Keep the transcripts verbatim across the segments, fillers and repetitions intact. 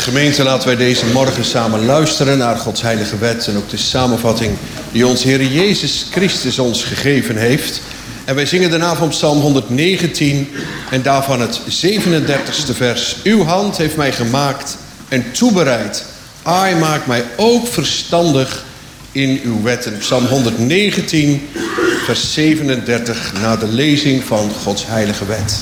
Gemeente, laten wij deze morgen samen luisteren naar Gods heilige wet en ook de samenvatting die ons Heer Jezus Christus ons gegeven heeft. En wij zingen daarna van Psalm hondernnegentien en daarvan het zevenendertigste vers. Uw hand heeft mij gemaakt en toebereid. Ai, maak mij ook verstandig in uw wetten. Psalm hondernnegentien, vers zevenendertig, na de lezing van Gods heilige wet.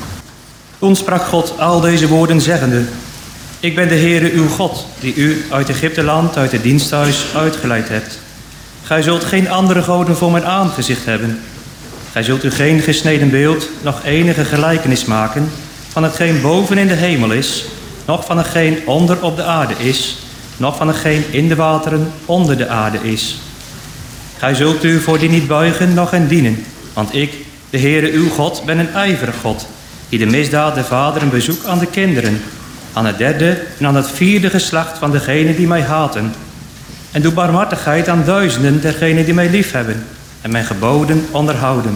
Toen sprak God al deze woorden zeggende: Ik ben de Heere uw God, die u uit Egypteland, uit het diensthuis uitgeleid hebt. Gij zult geen andere goden voor mijn aangezicht hebben. Gij zult u geen gesneden beeld, nog enige gelijkenis maken van hetgeen boven in de hemel is, nog van hetgeen onder op de aarde is, nog van hetgeen in de wateren onder de aarde is. Gij zult u voor die niet buigen, noch hen dienen, want ik, de Heere uw God, ben een ijverig God, die de misdaad der vaderen bezoekt aan de kinderen, aan het derde en aan het vierde geslacht van degenen die mij haten. En doe barmhartigheid aan duizenden dergenen die mij liefhebben en mijn geboden onderhouden.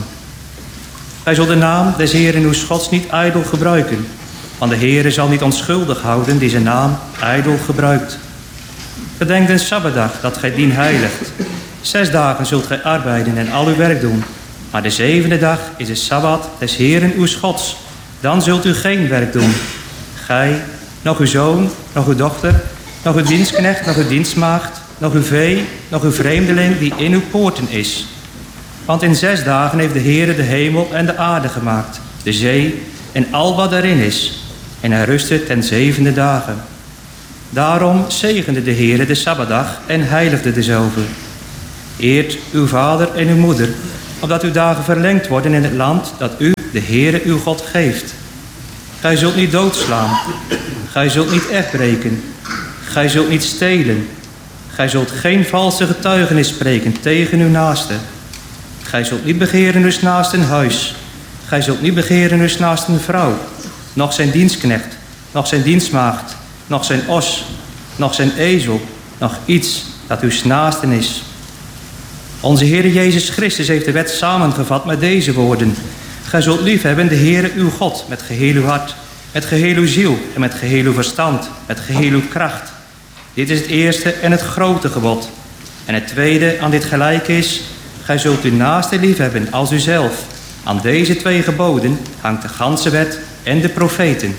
Gij zult de naam des Heeren uw Gods niet ijdel gebruiken, want de Heere zal niet onschuldig houden die zijn naam ijdel gebruikt. Gedenk den Sabbatdag dat gij dien heiligt. Zes dagen zult gij arbeiden en al uw werk doen, maar de zevende dag is de Sabbat des Heeren uw Gods. Dan zult u geen werk doen. Gij, nog uw zoon, nog uw dochter, nog uw dienstknecht, nog uw dienstmaagd, nog uw vee, nog uw vreemdeling die in uw poorten is. Want in zes dagen heeft de Heere de hemel en de aarde gemaakt, de zee en al wat daarin is. En hij rustte ten zevende dagen. Daarom zegende de Heere de Sabbatdag en heiligde dezelve. Eert uw vader en uw moeder, opdat uw dagen verlengd worden in het land dat u, de Heere uw God, geeft. Gij zult niet doodslaan. Gij zult niet afbreken. Gij zult niet stelen. Gij zult geen valse getuigenis spreken tegen uw naaste. Gij zult niet begeren uw naaste huis. Gij zult niet begeren uw naaste vrouw, noch zijn dienstknecht, noch zijn dienstmaagd, noch zijn os, noch zijn ezel, noch iets dat uw naasten is. Onze Heere Jezus Christus heeft de wet samengevat met deze woorden: Gij zult liefhebben de Heere uw God met geheel uw hart, met geheel uw ziel en met geheel uw verstand, met geheel uw kracht. Dit is het eerste en het grote gebod. En het tweede aan dit gelijk is: Gij zult uw naaste liefhebben als uzelf. Aan deze twee geboden hangt de ganse wet en de profeten.